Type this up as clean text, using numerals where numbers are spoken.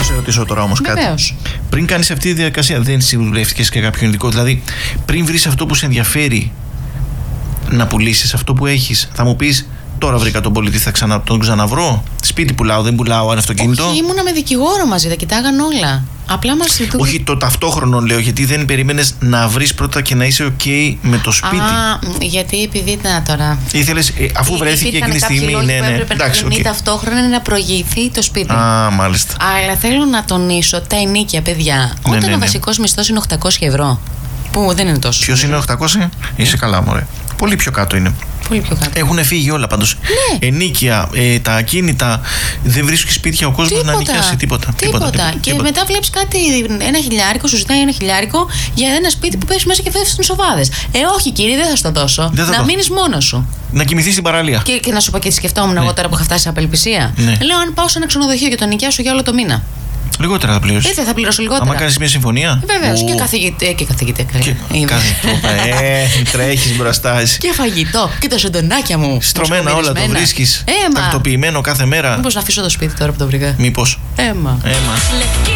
σε ρωτήσω τώρα όμως κάτι. Βεβαίως. Πριν κάνεις αυτή τη διαδικασία, δεν συμβουλεύτηκες και κάποιον ειδικό? Δηλαδή, πριν βρεις αυτό που σε ενδιαφέρει να πουλήσεις, αυτό που έχεις, θα μου πεις τώρα βρήκα τον πολίτη, θα τον ξαναβρω? Σπίτι πουλάω, δεν πουλάω, αν αυτοκίνητο? Όχι, ήμουνα με δικηγόρο μαζί, τα κοιτάγαν όλα. Απλά μας ζητούν. Όχι, το ταυτόχρονο λέω, γιατί δεν περίμενες να βρεις πρώτα και να είσαι OK με το σπίτι. Γιατί επειδή ήταν τώρα. Ήθελες, αφού βρέθηκε εκείνη τη στιγμή. Ναι, εντάξει, να γίνει ταυτόχρονα να προηγηθεί το σπίτι. Μάλιστα. Αλλά θέλω να τονίσω τα ενίκια, παιδιά. Όταν ο βασικός μισθός είναι 800 ευρώ, που δεν είναι τόσο. Ποιος είναι 800? Είσαι καλά, μωρέ. Πολύ πιο κάτω είναι. Πολύ πιο κάτω. Έχουν φύγει όλα πάντως. Ναι. Ενίκια, τα ακίνητα, δεν βρίσκει σπίτια ο κόσμος να νοικιάσει τίποτα. Και μετά βλέπεις κάτι, ένα χιλιάρικο, σου ζητάει ένα χιλιάρικο για ένα σπίτι που πέφτει μέσα και φεύγει στις σοβάδες. Όχι, κύριε, δεν θα στο δώσω. Να μείνεις μόνος σου. Να κοιμηθείς στην παραλία. Και να σου πω και τι σκεφτόμουν εγώ τώρα που είχα φτάσει σε απελπισία. Ναι. Λέω, αν πάω σε ένα ξενοδοχείο και το νοικιάσω για όλο το μήνα. Λιγότερα θα πληρώσεις. Θα πληρώσω λιγότερα. Αν κάνεις μια συμφωνία. Βεβαίως. Και καθηγητή. Τρέχεις μπροστά. Και φαγητό. Και τα σεντονάκια μου. Στρωμένα όλα, το βρίσκεις. Τακτοποιημένο κάθε μέρα. Μήπως να αφήσω το σπίτι τώρα που το βρήκα? Μήπως. Έμα.